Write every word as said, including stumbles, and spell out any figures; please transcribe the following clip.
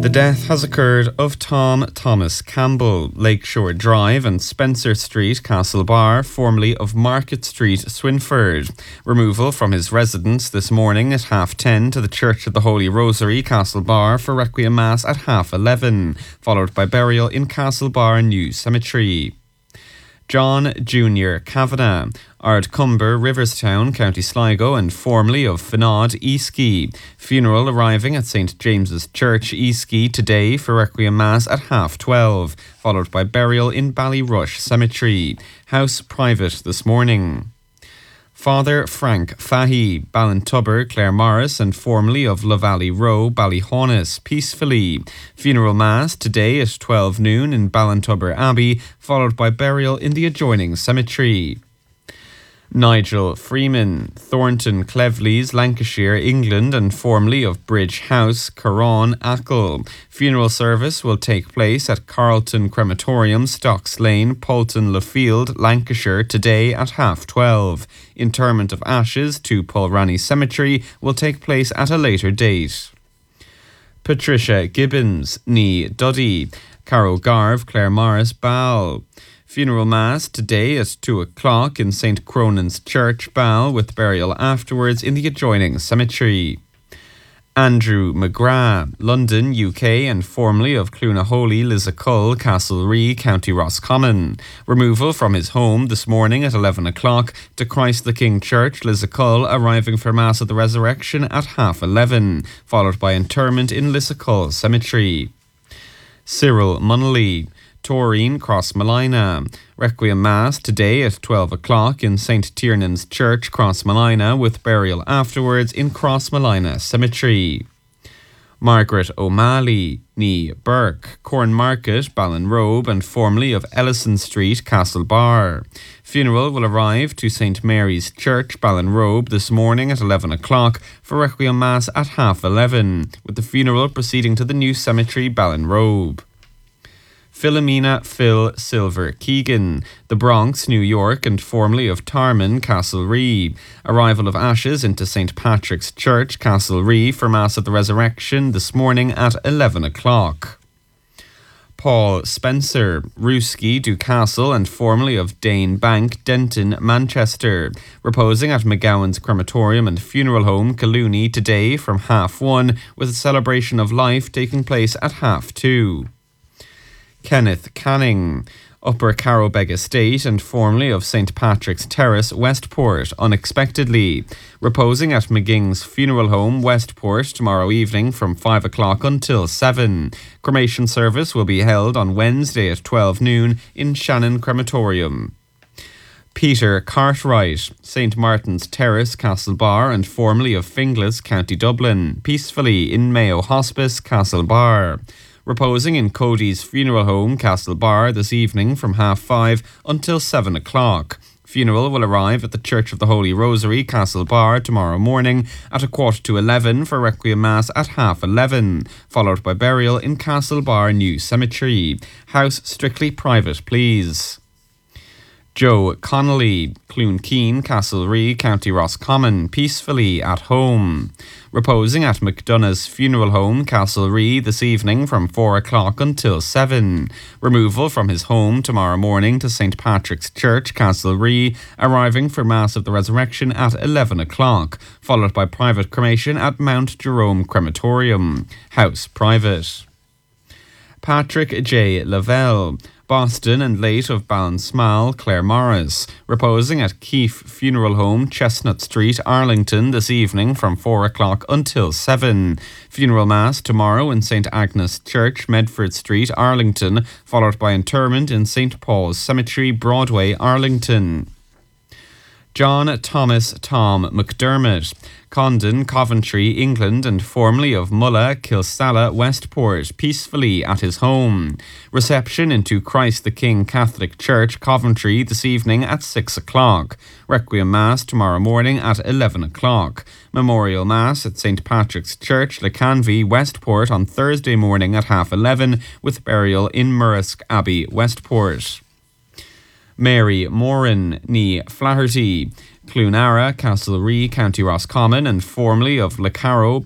The death has occurred of Tom Thomas Campbell, Lakeshore Drive and Spencer Street, Castlebar, formerly of Market Street, Swinford. Removal from his residence this morning at half ten to the Church of the Holy Rosary, Castlebar, for Requiem Mass at half eleven, followed by burial in Castlebar New Cemetery. John Junior Kavanagh, Ardcumber, Riverstown, County Sligo, and formerly of Finod, Easkey. Funeral arriving at Saint James's Church, Easkey, today for Requiem Mass at half twelve, followed by burial in Ballyrush Cemetery. House private this morning. Father Frank Fahey, Ballintubber, Claremorris, and formerly of Lavalley Row, Ballyhaunis, peacefully. Funeral Mass today at twelve noon in Ballintubber Abbey, followed by burial in the adjoining cemetery. Nigel Freeman, Thornton Cleveleys, Lancashire, England, and formerly of Bridge House, Carron, Achill. Funeral service will take place at Carlton Crematorium, Stocks Lane, Poulton Le Field, Lancashire, today at half twelve. Interment of ashes to Pulranny Cemetery will take place at a later date. Patricia Gibbons, née Duddy, Carol Garve, Claremorris, Ball. Funeral Mass today at two o'clock in Saint Cronan's Church, Ball, with burial afterwards in the adjoining cemetery. Andrew McGrath, London, U K, and formerly of Clunaholy, Lissacull, Castlerea, County Roscommon. Removal from his home this morning at eleven o'clock to Christ the King Church, Lissacull, arriving for Mass of the Resurrection at half eleven, followed by interment in Lissacull Cemetery. Cyril Munnelly, Taurine, Crossmolina. Requiem Mass today at twelve o'clock in Saint Tiernan's Church, Crossmolina, with burial afterwards in Crossmolina Cemetery. Margaret O'Malley, née Burke, Cornmarket, Ballinrobe, and formerly of Ellison Street, Castlebar. Funeral will arrive to Saint Mary's Church, Ballinrobe, this morning at eleven o'clock for Requiem Mass at half eleven, with the funeral proceeding to the new cemetery, Ballinrobe. Philomena Phil Silver Keegan, The Bronx, New York, and formerly of Tarman, Castlerea. Arrival of ashes into Saint Patrick's Church, Castlerea, for Mass of the Resurrection this morning at eleven o'clock. Paul Spencer, Rooski, Ducastle, and formerly of Dane Bank, Denton, Manchester. Reposing at McGowan's Crematorium and Funeral Home, Collooney, today from half one, with a celebration of life taking place at half two. Kenneth Canning, Upper Carrowbeg Estate, and formerly of Saint Patrick's Terrace, Westport, unexpectedly. Reposing at McGing's Funeral Home, Westport, tomorrow evening from five o'clock until seven. Cremation service will be held on Wednesday at twelve noon in Shannon Crematorium. Peter Cartwright, Saint Martin's Terrace, Castlebar, and formerly of Finglas, County Dublin, peacefully in Mayo Hospice, Castlebar. Reposing in Cody's Funeral Home, Castlebar, this evening from half five until seven o'clock. Funeral will arrive at the Church of the Holy Rosary, Castlebar, tomorrow morning at a quarter to eleven for Requiem Mass at half eleven, followed by burial in Castlebar New Cemetery. House strictly private, please. Joe Connolly, Cloonkeene, Castlerea, County Roscommon, peacefully at home. Reposing at McDonough's Funeral Home, Castlerea, this evening from four o'clock until seven. Removal from his home tomorrow morning to Saint Patrick's Church, Castlerea, arriving for Mass of the Resurrection at eleven o'clock, followed by private cremation at Mount Jerome Crematorium. House private. Patrick J. Lavelle, Boston, and late of Ballinsmall, Claremorris. Reposing at Keefe Funeral Home, Chestnut Street, Arlington, this evening from four o'clock until seven. Funeral Mass tomorrow in Saint Agnes Church, Medford Street, Arlington, followed by interment in Saint Paul's Cemetery, Broadway, Arlington. John Thomas Tom McDermott, Condon, Coventry, England, and formerly of Mulla, Kilsalla, Westport, peacefully at his home. Reception into Christ the King Catholic Church, Coventry, this evening at six o'clock. Requiem Mass tomorrow morning at eleven o'clock. Memorial Mass at Saint Patrick's Church, Lecanvy, Westport, on Thursday morning at half eleven, with burial in Murrisk Abbey, Westport. Mary Moran, née Flaherty, Cloonara, Castlerea, County Roscommon, and formerly of Lecarrow,